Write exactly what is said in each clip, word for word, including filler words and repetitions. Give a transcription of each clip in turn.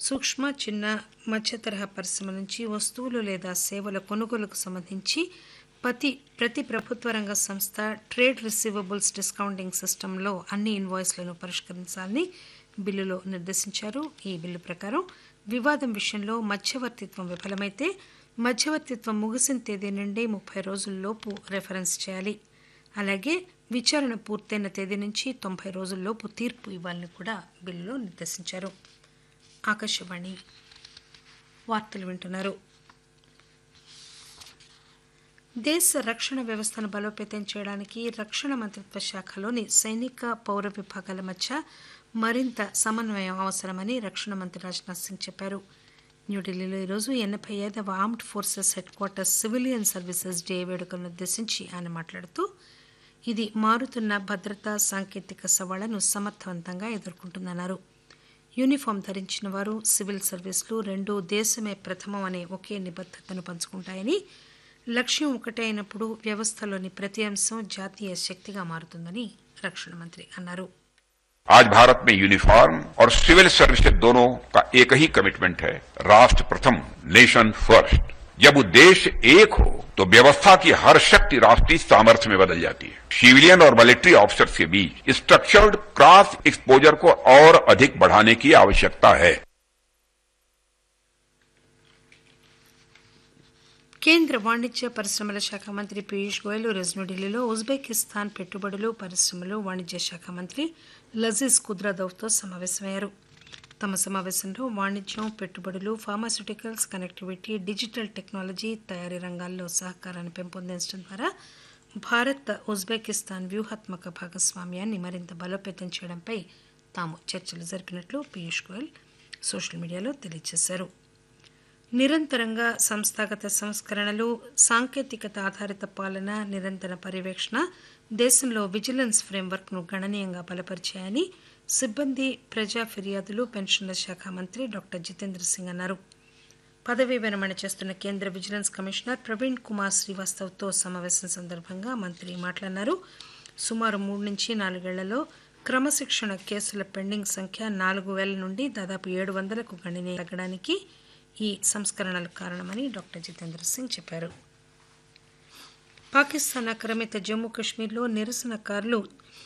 సూక్ష్మ, చిన్న, మధ్య తరహా పరిశ్రమ నుంచి వస్తువులు లేదా సేవల కొనుగోలుకు సంబంధించి ప్రతి ప్రతి ప్రభుత్వ రంగ సంస్థ ట్రేడ్ రిసీవబుల్స్ డిస్కౌంటింగ్ సిస్టంలో అన్ని ఇన్వాయిస్లను పరిష్కరించాలని బిల్లులో నిర్దేశించారు. ఈ బిల్లు ప్రకారం వివాదం విషయంలో మధ్యవర్తిత్వం విఫలమైతే మధ్యవర్తిత్వం ముగిసిన తేదీ నుండి ముప్పై రోజుల్లోపు రెఫరెన్స్ చేయాలి. అలాగే విచారణ పూర్తయిన తేదీ నుంచి తొంభై రోజుల్లోపు తీర్పు ఇవ్వాలని కూడా బిల్లులో నిర్దేశించారు. ఆకాశవాణి వార్తలు వింటున్నారు. దేశ రక్షణ వ్యవస్థను బలోపేతం చేయడానికి రక్షణ మంత్రిత్వ శాఖలోని సైనిక, పౌర విభాగాల మధ్య మరింత సమన్వయం అవసరమని రక్షణ మంత్రి రాజ్నాథ్ సింగ్ చెప్పారు. న్యూఢిల్లీలో ఈరోజు ఎనభై ఐదవ armed forces head quarters civilian services day వేడుకలను ఉద్దేశించి ఆయన మాట్లాడుతూ ఇది మారుతున్న భద్రతా, సాంకేతిక సవాళ్లను సమర్థవంతంగా ఎదుర్కొంటుందన్నారు. యూనిఫామ్ ధరించిన వారు, సివిల్ సర్వీసులు రెండూ దేశమే ప్రథమం అనే ఒకే నిబద్దతను పంచుకుంటాయని, లక్ష్యం ఒకటే అయినప్పుడు వ్యవస్థలోని ప్రతి అంశం జాతీయ శక్తిగా మారుతుందని రక్షణ మంత్రి అన్నారు. आज भारत में यूनिफॉर्म और सिविल सर्विसेज दोनों का एक ही कमिटमेंट है, राष्ट्र प्रथम, नेशन फर्स्ट। जब उद्देश्य एक हो तो व्यवस्था की हर शक्ति राष्ट्रीय सामर्थ्य में बदल जाती है. सिविलियन और मिलिट्री ऑफिसर्स के बीच स्ट्रक्चर्ड क्रॉस एक्सपोजर को और अधिक बढ़ाने की आवश्यकता है. కేంద్ర వాణిజ్య పరిశ్రమల శాఖ మంత్రి పీయూష్ గోయల్ ఈరోజు న్యూఢిల్లీలో ఉజ్బెకిస్తాన్ పెట్టుబడులు, పరిశ్రమలు, వాణిజ్య శాఖ మంత్రి లజీజ్ కుద్రాదవ్తో సమావేశమయ్యారు. తమ సమావేశంలో వాణిజ్యం, పెట్టుబడులు, ఫార్మాస్యూటికల్స్, కనెక్టివిటీ, డిజిటల్ టెక్నాలజీ, తయారీ రంగాల్లో సహకారాన్ని పెంపొందించడం ద్వారా భారత్, ఉజ్బెకిస్తాన్ వ్యూహాత్మక భాగస్వామ్యాన్ని మరింత బలోపేతం చేయడంపై తాము చర్చలు జరిపినట్లు పీయూష్ గోయల్ సోషల్ మీడియాలో తెలియజేశారు. నిరంతరంగా సంస్థాగత సంస్కరణలు, సాంకేతికత ఆధారిత పాలన, నిరంతర పర్యవేక్షణ దేశంలో విజిలెన్స్ ఫ్రేమ్వర్క్ను గణనీయంగా బలపరిచాయని సిబ్బంది, ప్రజా ఫిర్యాదులు, పెన్షన్ల శాఖ మంత్రి డాక్టర్ జితేంద్ర సింగ్ అన్నారు. పదవీ విరమణ చేస్తున్న కేంద్ర విజిలెన్స్ కమిషనర్ ప్రవీణ్ కుమార్ శ్రీవాస్తవ్తో సమావేశం సందర్భంగా మంత్రి మాట్లాడినారు. సుమారు మూడు నుంచి నాలుగేళ్లలో క్రమశిక్షణ కేసుల పెండింగ్ సంఖ్య నాలుగు వేల నుండి దాదాపు ఏడు వందలకు గణనీయంగా తగ్గడానికి ఈ సంస్కరణలు కారణమని డాక్టర్ జితేంద్ర సింగ్ చెప్పారు. పాకిస్తాన్ ఆక్రమిత జమ్మూ కశ్మీర్లో నిరసనకారులు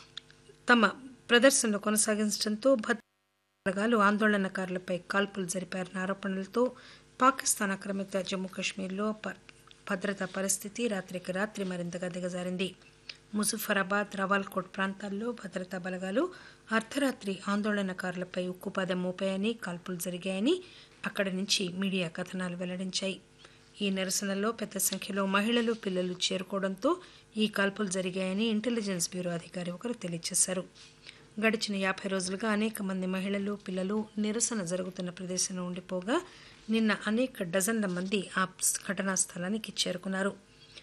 తమ ప్రదర్శనలు కొనసాగించడంతో భద్రతా బలగాలు ఆందోళనకారులపై కాల్పులు జరిపారన్న ఆరోపణలతో పాకిస్తాన్ ఆక్రమిత జమ్మూ కశ్మీర్లో భద్రతా పరిస్థితి రాత్రికి రాత్రి మరింతగా దిగజారింది. ముజఫరాబాద్, రవాల్కోట్ ప్రాంతాల్లో భద్రతా బలగాలు అర్ధరాత్రి ఆందోళనకారులపై ఉక్కుపాదం మోపాయని, కాల్పులు జరిగాయని అక్కడి నుంచి మీడియా కథనాలు వెల్లడించాయి. ఈ నిరసనల్లో పెద్ద సంఖ్యలో మహిళలు, పిల్లలు చేరుకోవడంతో ఈ కాల్పులు జరిగాయని ఇంటెలిజెన్స్ బ్యూరో అధికారి ఒకరు తెలియజేశారు. గడిచిన యాభై రోజులుగా అనేక మంది మహిళలు, పిల్లలు నిరసన జరుగుతున్న ప్రదేశంలో ఉండిపోగా నిన్న అనేక డజన్ల మంది ఆ ఘటనా స్థలానికి చేరుకున్నారు.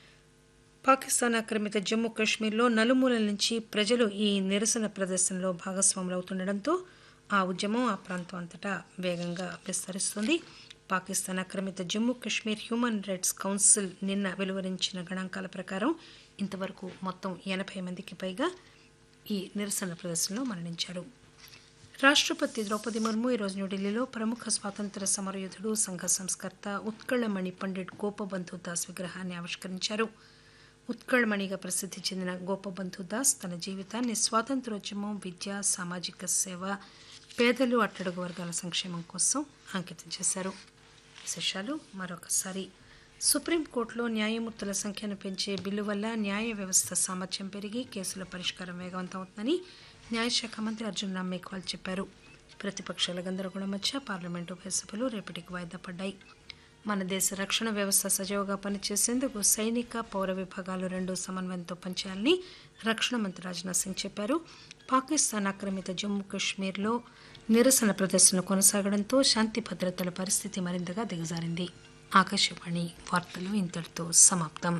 పాకిస్తాన్ ఆక్రమిత జమ్మూ కశ్మీర్లో నలుమూలల నుంచి ప్రజలు ఈ నిరసన ప్రదర్శనలో భాగస్వాములవుతుండటంతో ఆ ఉద్యమం ఆ ప్రాంతం అంతటా వేగంగా విస్తరిస్తుంది. పాకిస్తాన్ ఆక్రమిత Jammu Kashmir human rights council నిన్న వెలువరించిన గణాంకాల ప్రకారం ఇంతవరకు మొత్తం ఎనభై మందికి పైగా ఈ నిరసన ప్రదర్శనలో మరణించారు. రాష్ట్రపతి ద్రౌపది ముర్ము ఈరోజు న్యూఢిల్లీలో ప్రముఖ స్వాతంత్ర సమరయోధుడు, సంఘ సంస్కర్త ఉత్కళమణి పండిట్ గోపబంధు దాస్ విగ్రహాన్ని ఆవిష్కరించారు. ఉత్కళమణిగా ప్రసిద్ధి చెందిన గోపబంధు దాస్ తన జీవితాన్ని స్వాతంత్రోద్యమం, విద్య, సామాజిక సేవ, పేదలు, అట్టడుగు వర్గాల సంక్షేమం కోసం అంకితం చేశారు. విశేషాలు మరొకసారి. సుప్రీంకోర్టులో న్యాయమూర్తుల సంఖ్యను పెంచే బిల్లు వల్ల న్యాయ వ్యవస్థ సామర్థ్యం పెరిగి కేసుల పరిష్కారం వేగవంతం అవుతుందని న్యాయశాఖ మంత్రి అర్జున్ రామ్ మేఘ్వాల్ చెప్పారు. ప్రతిపక్షాల గందరగోళం మధ్య పార్లమెంటు ఉభయ సభలు రేపటికి వాయిదా పడ్డాయి. మన దేశ రక్షణ వ్యవస్థ సజావుగా పనిచేసేందుకు సైనిక, పౌర విభాగాలు రెండూ సమన్వయంతో పనిచేయాలని రక్షణ మంత్రి రాజ్నాథ్ సింగ్ చెప్పారు. పాకిస్తాన్ ఆక్రమిత జమ్మూ కశ్మీర్లో నిరసన ప్రదర్శనలు కొనసాగడంతో శాంతి భద్రతల పరిస్థితి మరింతగా దిగజారింది. ఆకాశవాణి వార్తలు ఇంతటితో సమాప్తం.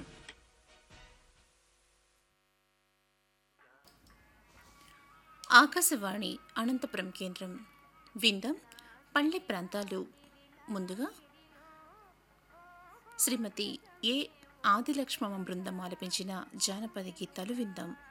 ఆకాశవాణి అనంతపురం కేంద్రం. విందం పల్లె ప్రాంతాలు. ముందుగా శ్రీమతి ఏ ఆదిలక్ష్మమ్మ బృందం ఆలపించిన జానపద గీతాలు విందాం.